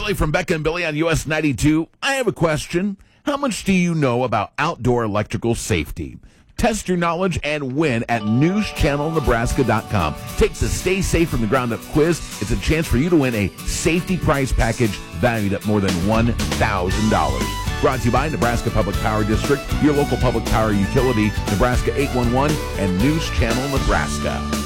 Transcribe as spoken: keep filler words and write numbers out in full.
Billy from Becca and Billy on U S ninety-two. I have a question. How much do you know about outdoor electrical safety? Test your knowledge and win at news channel nebraska dot com. Take the Stay Safe from the Ground Up quiz. It's a chance for you to win a safety prize package valued at more than one thousand dollars. Brought to you by Nebraska Public Power District, your local public power utility, Nebraska eight one one, and News Channel Nebraska.